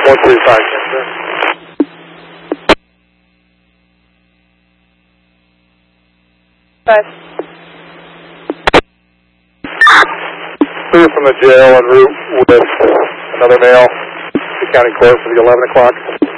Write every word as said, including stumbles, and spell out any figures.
one three five, sir. Five. Clear from the jail en route with another male to county court for the eleven o'clock.